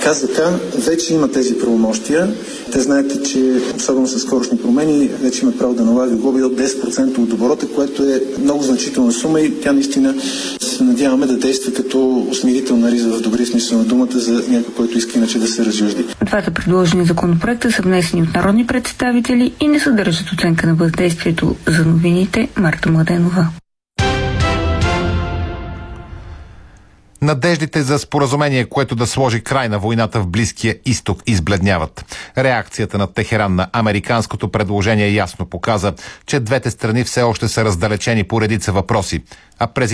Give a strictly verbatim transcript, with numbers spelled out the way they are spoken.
КЗК вече има тези правомощия. Те знаете, че особено с скорошни промени вече имат право да налага глоби от десет процента от оборота, което е много значителна сума и тя наистина се надяваме да действа като усмирителна риза в добрия смисъл на думата за някой, който иска иначе да се разюжди. Двата предложени законопроекта са внесени от народни представители и не съдържат оценка на въздействието. За новините Марта Младенова. Надеждите за споразумение, което да сложи край на войната в Близкия изток, избледняват. Реакцията на Техеран на американското предложение ясно показа, че двете страни все още са раздалечени по редица въпроси, а президентът